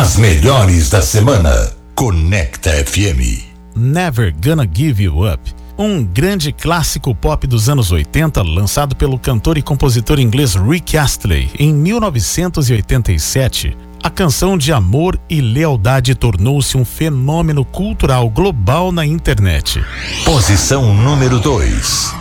As melhores da semana. Conecta FM. Never Gonna Give You Up. Um grande clássico pop dos anos 80, lançado pelo cantor e compositor inglês Rick Astley em 1987. A canção de amor e lealdade tornou-se um fenômeno cultural global na internet. Posição número 2.